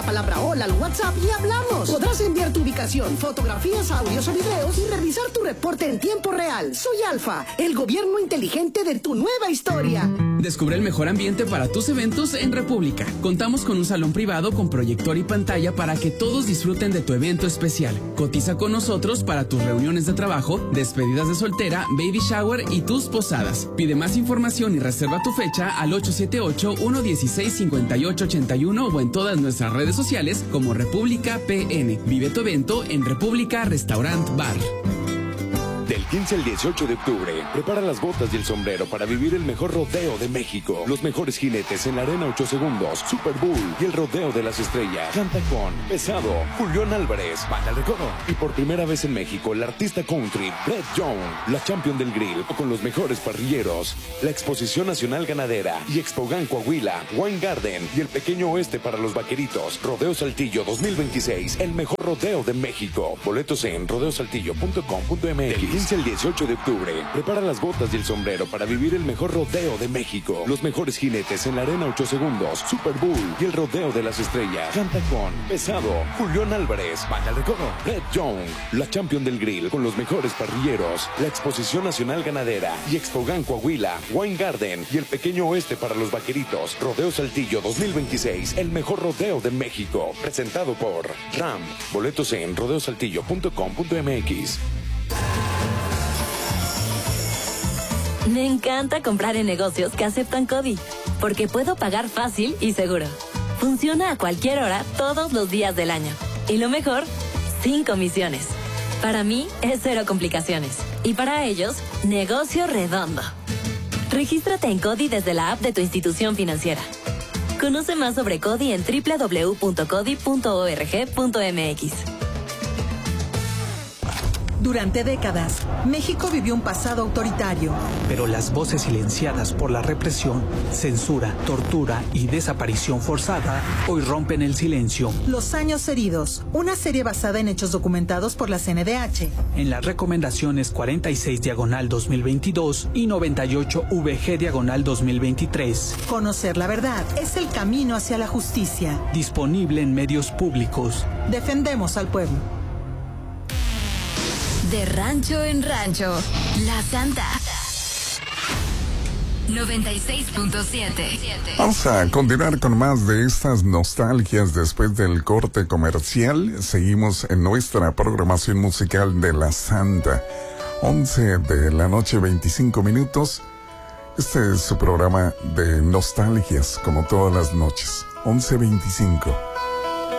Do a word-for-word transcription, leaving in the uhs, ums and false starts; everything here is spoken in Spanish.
palabra hola al WhatsApp y hablamos. Podrás enviar tu ubicación, fotografías, audios o videos y revisar tu reporte en tiempo real. Soy Alfa, el gobierno inteligente de tu nueva historia. Descubre el mejor ambiente para tus eventos en República. Contamos con un salón privado con proyector y pantalla para que todos disfruten de tu evento especial. Cotiza con nosotros para tus reuniones de trabajo, despedidas de soltera, baby shower y tus posadas. Pide más información y reserva tu fecha al ocho siete ocho, uno uno seis, cinco ocho ocho uno o en todas nuestras redes sociales como República P N. Vive tu evento en República Restaurant Bar. Del quince al dieciocho de octubre, prepara las botas y el sombrero para vivir el mejor rodeo de México. Los mejores jinetes en la Arena ocho Segundos, Super Bowl y el Rodeo de las Estrellas. Canta con Pesado, Julián Álvarez, Banda El Recodo. Y por primera vez en México, el artista country Brett Young, la champion del grill, con los mejores parrilleros. La Exposición Nacional Ganadera y Expogan Coahuila, Wine Garden y el Pequeño Oeste para los Vaqueritos. Rodeo Saltillo dos mil veintiséis, el mejor rodeo de México. Boletos en rodeo saltillo punto com punto m x. Del quince al dieciocho de octubre, prepara las botas y el sombrero para vivir el mejor rodeo de México. Los mejores jinetes en la Arena ocho Segundos, Super Bowl y el Rodeo de las Estrellas. Canta con Pesado, Julián Álvarez, Banda El Recodo. Brett Young, la champion del grill, con los mejores parrilleros. La Exposición Nacional Ganadera y Expogan Coahuila, Wine Garden y el Pequeño Oeste para los Vaqueritos. Rodeo Saltillo dos mil veintiséis, el mejor rodeo de México. Presentado por RAM. Boletos en rodeo saltillo punto com punto m x. Me encanta comprar en negocios que aceptan CODI, porque puedo pagar fácil y seguro. Funciona a cualquier hora, todos los días del año. Y lo mejor, sin comisiones. Para mí, es cero complicaciones. Y para ellos, negocio redondo. Regístrate en CODI desde la app de tu institución financiera. Conoce más sobre CODI en doble u doble u doble u punto codi punto org punto m x. Durante décadas, México vivió un pasado autoritario. Pero las voces silenciadas por la represión, censura, tortura y desaparición forzada hoy rompen el silencio. Los años heridos, una serie basada en hechos documentados por la C N D H. En las recomendaciones cuarenta y seis diagonal dos mil veintidós y noventa y ocho V G diagonal dos mil veintitrés. Conocer la verdad es el camino hacia la justicia. Disponible en medios públicos. Defendemos al pueblo. De rancho en rancho, La Santa. noventa y seis punto siete. Vamos a continuar con más de estas nostalgias después del corte comercial. Seguimos en nuestra programación musical de La Santa. once de la noche, veinticinco minutos. Este es su programa de nostalgias, como todas las noches. once veinticinco.